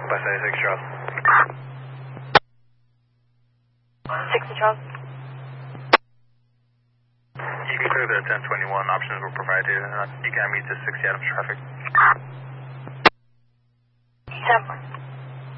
by 76 Charles. 60 Charles. You can clear the 1021. Options were provided. You can meet the 60 Adams traffic. 10.